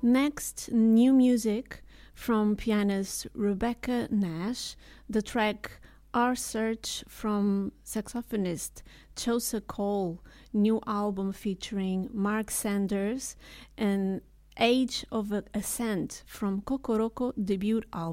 Next, new music from pianist Rebecca Nash, the track Our Search from saxophonist Chelsea Cole, new album featuring Mark Sanders, and Age of Ascent from Kokoroko debut album.